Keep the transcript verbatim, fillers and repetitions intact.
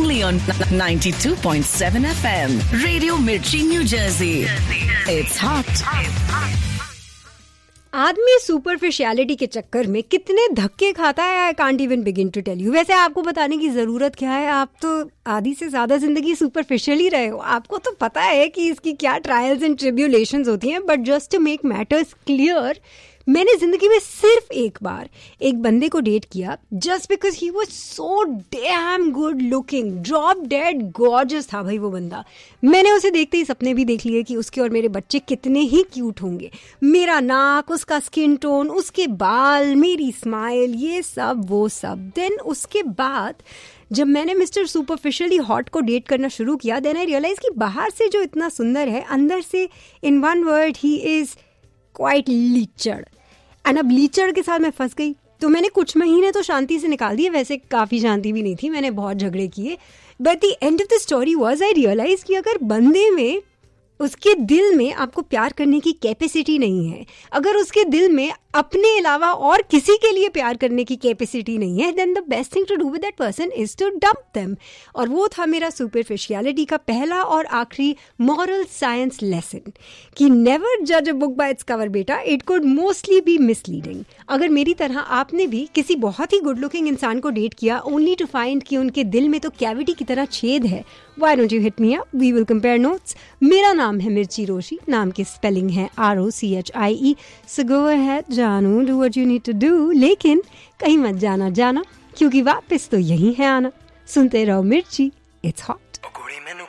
only on ninety-two point seven F M. Radio Mirchi, New Jersey. It's hot. आदमी superficiality के चक्कर में कितने धक्के खाता है, I can't even begin to tell you. वैसे आपको बताने की ज़रूरत क्या है, आप तो आधी से ज़्यादा ज़िंदगी सुपरफिशियल ही रहे हो। आपको तो पता है कि इसकी क्या ट्रायल्स एंड ट्रिब्यूलेशंस होती हैं। But just to make matters clear, मैंने ज़िंदगी में सिर्फ एक बार एक बंदे को डेट किया just because he was so damn good looking, drop dead gorgeous था भाई वो बंदा। मैंने उसे देखते ही सपने भी देख लिए कि उसके और मेरे बच्चे कितने ही क्यूट होंगे। मेरा नाक, उसका स्किन टोन, उसके बाल, मेरी स्माइल, ये सब वो सब। देन उसके बाद जब मैंने मिस्टर सुपरफिशियली हॉट को डेट करना शुरू किया, देन आई रियलाइज कि बाहर से जो इतना सुंदर है, अंदर से in one word he is quite लीचड़। And अब लीचड़ के साथ मैं फंस गई। तो मैंने कुछ महीने तो शांति से निकाल दिए। वैसे काफ़ी शांति भी नहीं थी, मैंने बहुत झगड़े किए। But the end of the story was I realise कि अगर बंदे में, उसके दिल में आपको प्यार करने की कैपेसिटी नहीं है, अगर उसके दिल में अपने अलावा और किसी के लिए प्यार करने की कैपेसिटी नहीं है, then the best thing to do with that person is to dump them. और वो था मेरा सुपरफिशियलिटी का पहला और आखिरी मॉरल साइंस लेसन कि नेवर जज a book by its cover बेटा, it could mostly be misleading. अगर मेरी तरह आपने भी किसी बहुत ही गुड लुकिंग इंसान को डेट किया ओनली टू फाइंड कि उनके दिल में तो कैविटी की तरह छेद है, why don't you hit me up, we will compare notes. मेरा नाम है मिर्ची रोशी, नाम की स्पेलिंग है R O C H I E. So go ahead, जानू, do what you need to do, लेकिन कहीं मत जाना जाना, क्योंकि वापस तो यही है आना। सुनते रहो मिर्ची, इट्स हॉट।